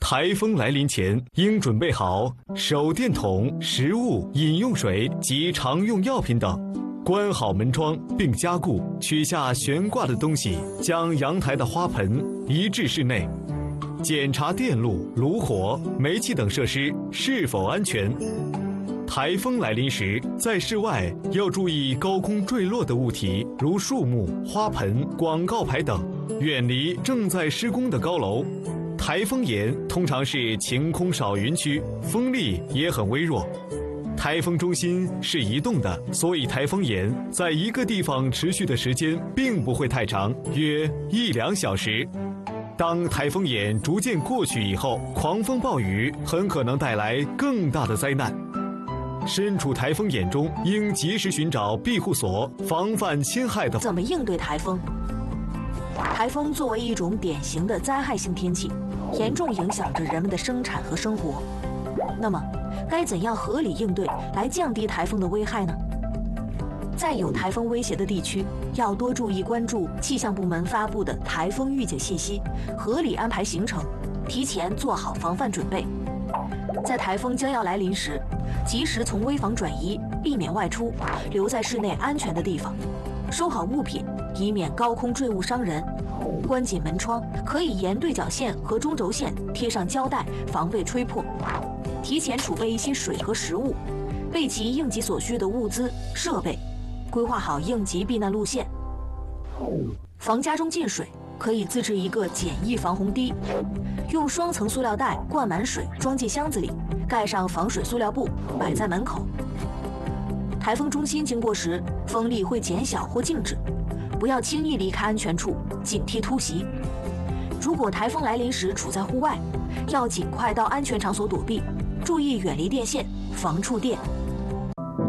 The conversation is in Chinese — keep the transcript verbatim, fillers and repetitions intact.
台风来临前，应准备好手电筒、食物、饮用水及常用药品等。关好门窗并加固，取下悬挂的东西，将阳台的花盆移至室内。检查电路、炉火、煤气等设施是否安全。台风来临时，在室外要注意高空坠落的物体，如树木、花盆、广告牌等，远离正在施工的高楼。台风眼通常是晴空少云区，风力也很微弱。台风中心是移动的，所以台风眼在一个地方持续的时间并不会太长，约一两小时。当台风眼逐渐过去以后，狂风暴雨很可能带来更大的灾难。身处台风眼中，应及时寻找庇护所，防范侵害的。 怎么应对台风？台风作为一种典型的灾害性天气，严重影响着人们的生产和生活。那么，该怎样合理应对，来降低台风的危害呢？在有台风威胁的地区，要多注意关注气象部门发布的台风预警信息，合理安排行程，提前做好防范准备。在台风将要来临时，及时从危房转移，避免外出，留在室内安全的地方，收好物品，以免高空坠物伤人。关紧门窗，可以沿对角线和中轴线贴上胶带，防备吹破。提前储备一些水和食物，备齐应急所需的物资设备，规划好应急避难路线。防家中进水，可以自制一个简易防洪堤，用双层塑料袋灌满水，装进箱子里，盖上防水塑料布，摆在门口。台风中心经过时，风力会减小或静止，不要轻易离开安全处，警惕突袭。如果台风来临时处在户外，要尽快到安全场所躲避，注意远离电线，防触电。